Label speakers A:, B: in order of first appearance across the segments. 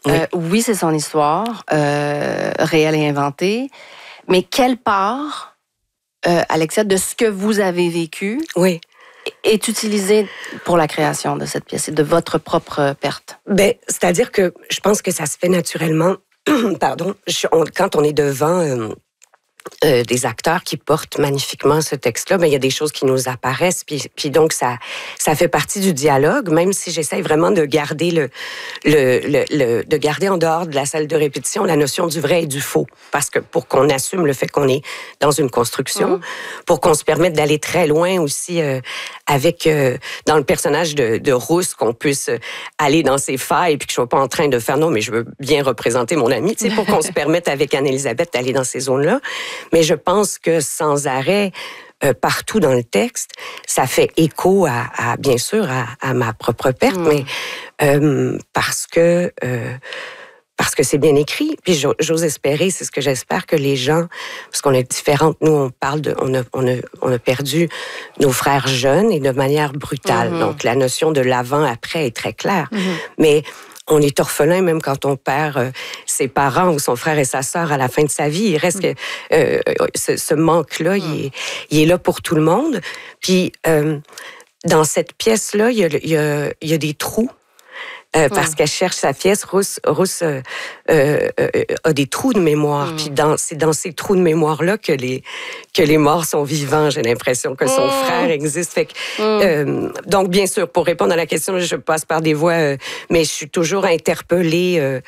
A: Oui, c'est son histoire, réelle et inventée. Mais quelle part, Alexia, de ce que vous avez vécu est utilisée pour la création de cette pièce et de votre propre perte?
B: Ben, c'est-à-dire que je pense que ça se fait naturellement. Pardon. Quand on est devant des acteurs qui portent magnifiquement ce texte-là, ben, il y a des choses qui nous apparaissent, puis donc ça fait partie du dialogue, même si j'essaie vraiment de garder de garder en dehors de la salle de répétition la notion du vrai et du faux, parce que pour qu'on assume le fait qu'on est dans une construction, pour qu'on se permette d'aller très loin aussi avec dans le personnage de Rousse, qu'on puisse aller dans ses failles, puis que je sois pas en train de faire non, mais je veux bien représenter mon ami, tu sais, pour qu'on se permette avec Anne-Élisabeth d'aller dans ces zones-là. Mais je pense que sans arrêt, partout dans le texte, ça fait écho bien sûr, à ma propre perte, mais parce que c'est bien écrit. Puis j'ose espérer, c'est ce que j'espère, que les gens, parce qu'on est différentes, nous on parle on a perdu nos frères jeunes et de manière brutale. Donc la notion de l'avant-après est très claire. Mais on est orphelin même quand on perd ses parents ou son frère et sa sœur à la fin de sa vie. Il reste que ce manque-là, il est là pour tout le monde. Puis dans cette pièce-là, il y a des trous. Parce qu'elle cherche sa pièce, Rousse a des trous de mémoire. Puis c'est dans ces trous de mémoire-là que les morts sont vivants. J'ai l'impression que son frère existe. Fait que, donc, bien sûr, pour répondre à la question, je passe par des voies, mais je suis toujours interpellée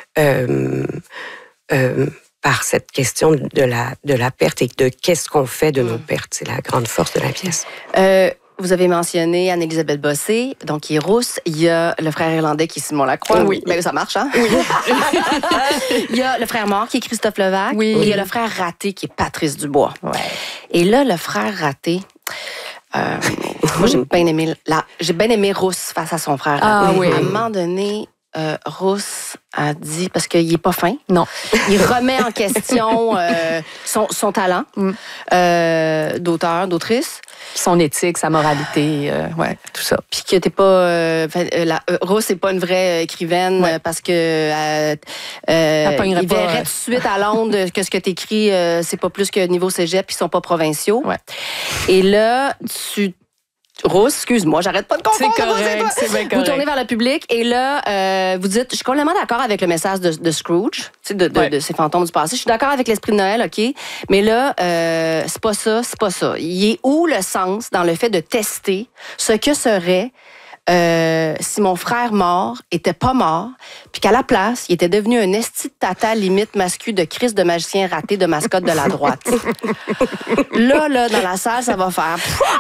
B: par cette question de la perte et de qu'est-ce qu'on fait de nos pertes. C'est la grande force de la pièce.
A: Vous avez mentionné Anne-Élisabeth Bossé, donc qui est Rousse. Il y a le frère irlandais qui est Simon Lacroix.
C: Oui.
A: Ben, ça marche, hein?
C: Oui.
A: Il y a le frère mort qui est Christophe Levac.
C: Oui.
A: Et il y a le frère raté qui est Patrice Dubois.
C: Ouais.
A: Et là, le frère raté... moi, j'ai bien aimé Rousse face à son frère raté.
C: Ah, oui.
A: À un moment donné... Rousse a dit, parce qu'il est pas fin.
C: Non.
A: Il remet en question son talent d'auteur, d'autrice.
C: Son éthique, sa moralité, tout ça.
A: Puis que t'es pas... Rousse n'est pas une vraie écrivaine parce que il verrait tout de suite à Londres que ce que t'écris, c'est pas plus que niveau cégep, puis ils sont pas provinciaux.
C: Ouais.
A: Et là, Rousse, excuse-moi, j'arrête pas de confondre.
C: C'est correct, c'est bien correct.
A: Vous tournez vers le public et là, vous dites, je suis complètement d'accord avec le message de Scrooge, tu sais, de ces fantômes du passé. Je suis d'accord avec l'esprit de Noël, OK, mais là, c'est pas ça. Il est où le sens dans le fait de tester ce que serait si mon frère mort était pas mort, puis qu'à la place, il était devenu un esti de tata limite mascu de Christ de magicien raté de mascotte de la droite. là, dans la salle, ça va faire...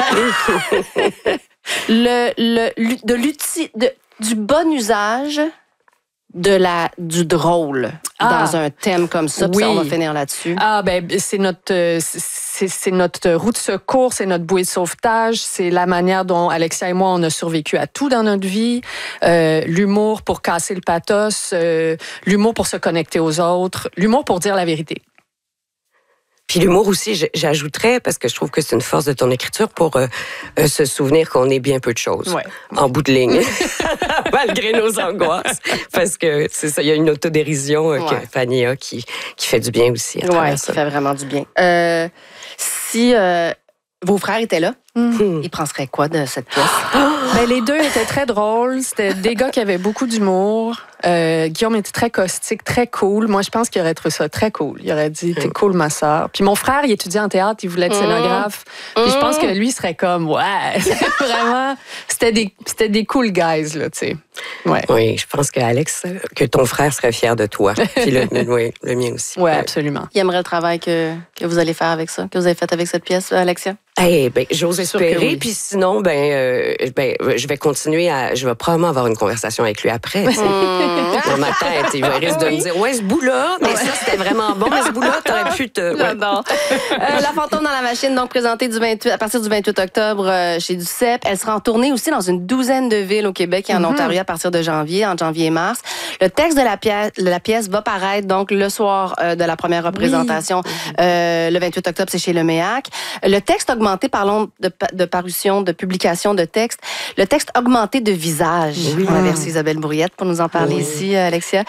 A: du bon usage du drôle dans un thème comme ça, puis on va finir là-dessus.
C: Ah, ben, c'est notre roue de secours, c'est notre bouée de sauvetage, c'est la manière dont Alexia et moi, on a survécu à tout dans notre vie. L'humour pour casser le pathos, l'humour pour se connecter aux autres, l'humour pour dire la vérité.
B: Puis l'humour aussi, j'ajouterais, parce que je trouve que c'est une force de ton écriture, pour se souvenir qu'on est bien peu de choses, en bout de ligne, malgré nos angoisses. Parce que c'est ça, il y a une autodérision que Fanny a qui fait du bien aussi.
A: Oui, qui fait vraiment du bien. Si vos frères étaient là, ils penseraient quoi de cette pièce?
C: Ben, les deux étaient très drôles. C'était des gars qui avaient beaucoup d'humour. Guillaume était très caustique, très cool. Moi, je pense qu'il aurait trouvé ça très cool. Il aurait dit, t'es cool, ma sœur. Puis mon frère, il étudiait en théâtre, il voulait être scénographe. Puis je pense que lui, il serait comme, vraiment, c'était des cool guys, là, tu sais. Ouais.
B: Oui, je pense que ton frère serait fier de toi. Puis le mien aussi.
C: Oui, absolument.
A: Il aimerait le travail que vous allez faire avec ça, que vous avez fait avec cette pièce, Alexia?
B: J'ose espérer. Puis sinon, je vais continuer je vais probablement avoir une conversation avec lui après. Dans ma tête, il risque de me dire, ce bout-là, mais ça, c'était vraiment bon, mais ce bout-là, t'aurais pu te...
A: J'adore. La fantôme dans la machine, donc présentée à partir du 28 octobre chez Duceppe. Elle sera en tournée aussi dans une douzaine de villes au Québec et en Ontario à partir de entre janvier et mars. Le texte de la pièce va paraître donc le soir de la première représentation. Le 28 octobre, c'est chez Le Méac. Le texte augmenté, parlons de parution, de publication de texte. Le texte augmenté de visage. On a versé Isabelle Bourriette pour nous en parler ici, Alexia.